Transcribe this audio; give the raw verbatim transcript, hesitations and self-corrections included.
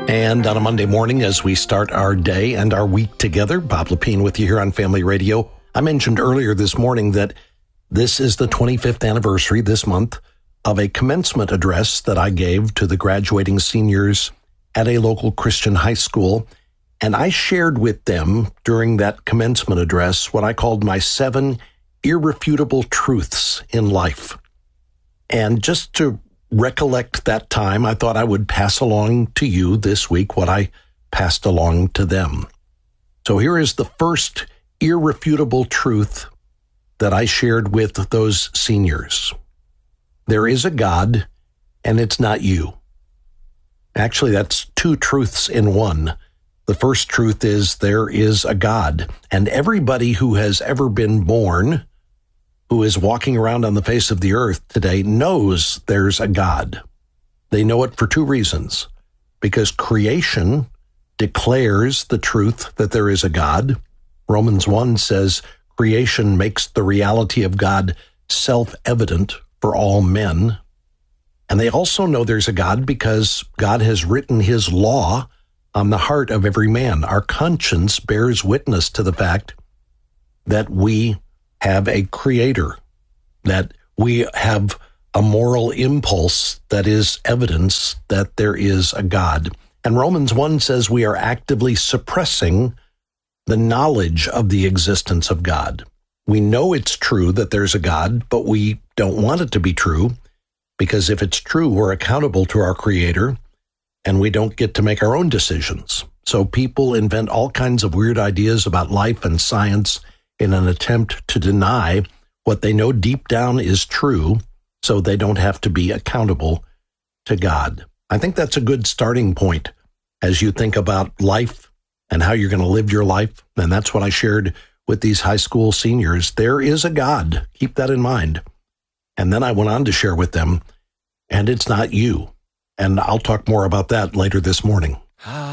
And on a Monday morning, as we start our day and our week together, Bob Lepine with you here on Family Radio. I mentioned earlier this morning that this is the twenty-fifth anniversary this month of a commencement address that I gave to the graduating seniors at a local Christian high school. And I shared with them during that commencement address what I called my seven irrefutable truths in life. And just to recollect that time, I thought I would pass along to you this week what I passed along to them. So here is the first irrefutable truth that I shared with those seniors. There is a God, and it's not you. Actually, that's two truths in one. The first truth is there is a God, and everybody who has ever been born, who is walking around on the face of the earth today, knows there's a God. They know it for two reasons. Because creation declares the truth that there is a God. Romans one says creation makes the reality of God self-evident for all men. And they also know there's a God because God has written his law on the heart of every man. Our conscience bears witness to the fact that we have a creator, that we have a moral impulse that is evidence that there is a God. And Romans one says we are actively suppressing the knowledge of the existence of God. We know it's true that there's a God, but we don't want it to be true, because if it's true, we're accountable to our Creator, and we don't get to make our own decisions. So people invent all kinds of weird ideas about life and science in an attempt to deny what they know deep down is true, so they don't have to be accountable to God. I think that's a good starting point as you think about life and how you're going to live your life. And that's what I shared with these high school seniors. There is a God. Keep that in mind. And then I went on to share with them, and it's not you. And I'll talk more about that later this morning.